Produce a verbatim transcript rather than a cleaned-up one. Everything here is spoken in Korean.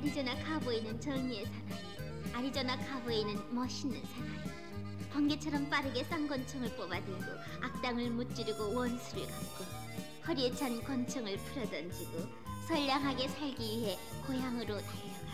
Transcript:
아리조나 카우보이는 정의의 사나이, 아리조나 카우보이는 멋있는 사나이. 번개처럼 빠르게 쌍권총을 뽑아들고 악당을 무찌르고 원수를 갚고 허리에 찬 권총을 풀어던지고 선량하게 살기 위해 고향으로 달려가.